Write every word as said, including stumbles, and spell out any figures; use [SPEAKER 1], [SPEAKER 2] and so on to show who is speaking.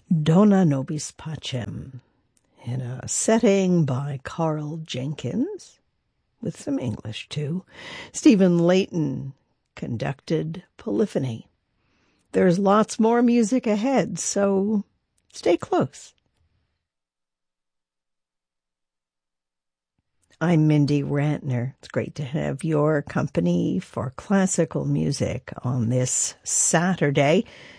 [SPEAKER 1] Dona Nobis Pacem, in a setting by Carl Jenkins, with some English too. Stephen Layton conducted Polyphony. There's lots more music ahead, so stay close. I'm Mindy Rantner. It's great to have your company for classical music on this Saturday.